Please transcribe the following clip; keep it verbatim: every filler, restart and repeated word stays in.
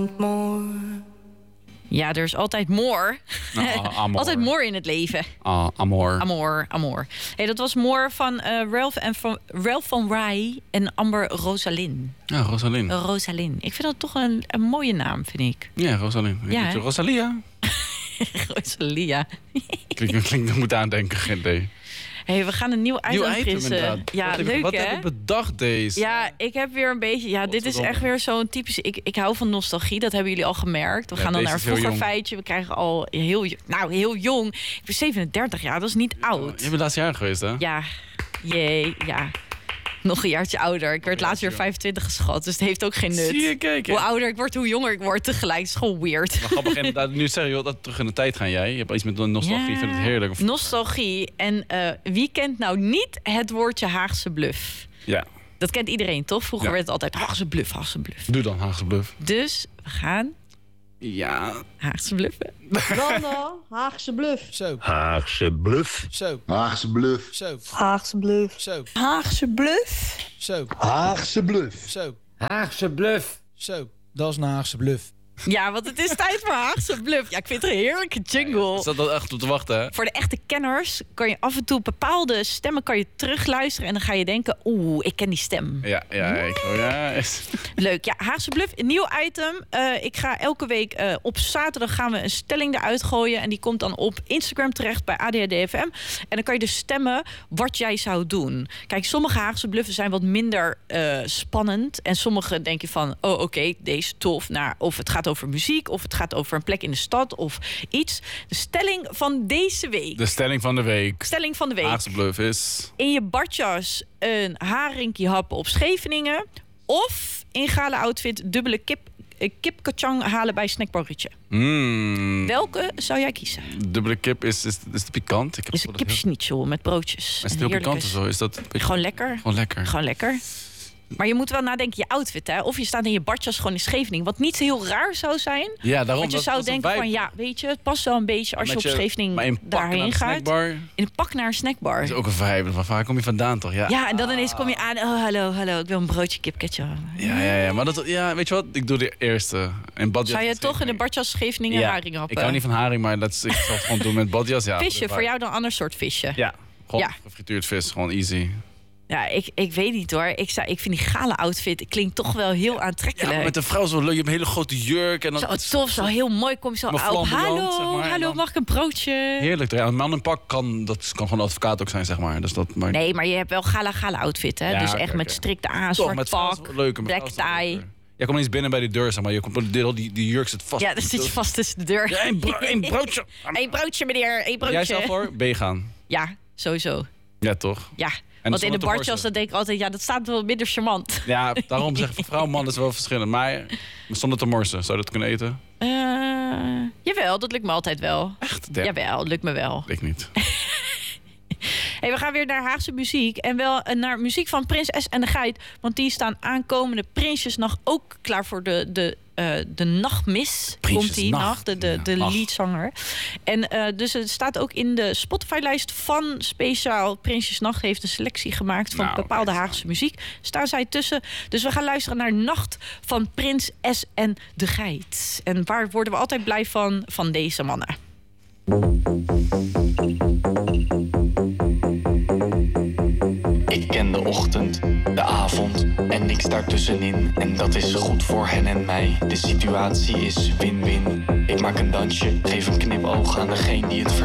Ja, er is altijd more. Oh, amor. Altijd more in het leven. Ah, amor. Amor, amor. Hey, dat was more van uh, Ralph, en van Ralph van Rij en Amber Rosalind. Ja, Rosalind. Rosalind. Ik vind dat toch een, een mooie naam, vind ik. Ja, Rosalind. Ja, hè? Rosalia. Rosalia. Klinkt, klinkt, ik moet aandenken, geen idee. Hey, we gaan een nieuw item, Nieuw item prinsen. inderdaad. Ja, wat leuk heb, wat hè? heb ik bedacht deze? Ja, ik heb weer een beetje... Ja, dit is echt weer zo'n typisch... Ik, ik hou van nostalgie, dat hebben jullie al gemerkt. We Ja, gaan dan deze naar een is heel vroeger jong. feitje. We krijgen al heel... jo- Nou, heel jong. Ik ben zevenendertig jaar, dat is niet oud. Je bent laatst jaar geweest, hè? Ja, jee, ja. Nog een jaartje ouder. Ik werd Ja, laatst weer joh. vijfentwintig geschat, dus het heeft ook geen nut. Zie je, kijk. hè. Hoe ouder ik word, hoe jonger ik word tegelijk. Het is gewoon weird. Maar grappig, inderdaad, nu zeg je wel dat terug in de tijd gaan jij. Je hebt iets met nostalgie, Ja, ik vind het heerlijk. Of- nostalgie. En eh, wie kent nou niet het woordje Haagse bluff? Ja, Dat kent iedereen, toch? Vroeger Ja. werd het altijd Haagse bluff, Haagse bluff. doe dan Haagse bluff. Dus we gaan Ja, Haagse bluffen. Landen, Haagse bluff. Zo, Haagse bluff. zo, Haagse bluff. zo, Haagse bluff. zo, Haagse bluff? zo, Haagse bluff. zo, Haagse bluff. zo. Dat is een Haagse bluff. Ja, want het is tijd voor Haagse bluff. Ja, ik vind het een heerlijke jingle. ik zat dat echt op te wachten, hè? Voor de echte kenners kan je af en toe bepaalde stemmen kan je terugluisteren. En dan ga je denken, oeh, ik ken die stem. Ja, ja, ik, oh, ja. is- Leuk. Ja, Haagse Bluff, een nieuw item. Uh, ik ga elke week uh, op zaterdag gaan we een stelling eruit gooien. En die komt dan op Instagram terecht bij A D H D F M. En dan kan je dus stemmen wat jij zou doen. Kijk, sommige Haagse Bluffen zijn wat minder uh, spannend. En sommige denk je van, oh oké, okay, deze tof. Nou, of het gaat over muziek, of het gaat over een plek in de stad, of iets. De stelling van deze week. De stelling van de week. Stelling van de week. Haagse bluff is... In je badjas een haringkie happen op Scheveningen. Of in gale outfit dubbele kip, eh, kipkachang halen bij Snackbar Rutje. Mm, Welke zou jij kiezen? dubbele kip is, is, is het pikant? Ik heb Is een kipschnitzel met broodjes. Is En het heel heerlijk pikant of is. zo? Is dat een beetje- Gewoon lekker. Gewoon lekker. Gewoon lekker. Maar je moet wel nadenken, je outfit, hè? Of je staat in je badjas gewoon in Scheveningen. Wat niet heel raar zou zijn. Ja, daarom. Want je dat- zou dat is een denken van, vibe. ja, weet je, het past wel een beetje als je Met op Scheveningen maar in pak naar daarheen de gaat. snackbar In een pak naar een snackbar. is ook een vibe. Van waar kom je vandaan toch? Ja, Ja, en dan ineens kom je aan. Oh, hallo, hallo, ik wil een broodje kipketje. ja, ja, ja. Maar dat, ja, weet je wat? Ik doe de eerste. In badjas. Zou je toch in de badjas Scheveningen ja. haring happen? Ik hou niet van haring, maar dat is, ik zal het gewoon doen met badjas. Ja, Visje, dat is voor waar. jou dan een ander soort visje? Ja, gewoon Ja. gefrituurd vis. Gewoon easy. Ja, ik, ik weet niet hoor. Ik, zou, ik vind die gala outfit klinkt toch wel heel Ja, aantrekkelijk. maar met een vrouw zo leuk. Je hebt een hele grote jurk. En dan, Zo tof, zo heel mooi. Kom je zo Maar op. flamboyant, Hallo, zeg maar, en hallo, dan- mag ik een broodje? Heerlijk. Ja, een man in pak kan, dat kan gewoon advocaat ook zijn, zeg maar. Dus dat, maar, Nee, maar je hebt wel gala gala outfit, hè? Ja, dus oké, echt met oké. strikte aan, Toch, zwart met vrouwen is pak, het wel leuk. en met black vrouwen is het wel tie. leuker. Jij komt eens binnen bij die deur, zeg maar. Je komt, die, die, die jurk zit vast. Ja, dan zit je vast tussen de deur. Ja, een, bro- een broodje. Eén broodje, meneer, één broodje. Jij zou voor B gaan. Ja, sowieso. Ja, toch? Ja. En Want in de zonder te badjas, horsen. dan denk ik altijd, ja, dat staat wel minder charmant. Ja, daarom zeg ik van vrouw en man is wel verschillend. Maar zonder te morsen, zou je dat kunnen eten? Uh, jawel, dat lukt me altijd wel. Echt? Ja. Jawel, dat lukt me wel. Ik niet. Hey, we gaan weer naar Haagse muziek. En wel eh, naar muziek van Prins S en de Geit. Want die staan aankomende Prinsjesnacht ook klaar voor de, de, uh, de nachtmis. Komt die Prinsjesnacht. nacht, de, de, Ja, de ach. leadzanger. En uh, dus het staat ook in de Spotify-lijst van speciaal Prinsjesnacht. Heeft een selectie gemaakt van Nou, bepaalde kijk eens Haagse muziek. Staan zij tussen. Dus we gaan luisteren naar Nacht van Prins S en de Geit. En waar worden we altijd blij van? Van deze mannen. Ik ken de ochtend, de avond en niks daartussenin. En dat is goed voor hen en mij. De situatie is win-win. Ik maak een dansje, geef een knipoog aan degene die het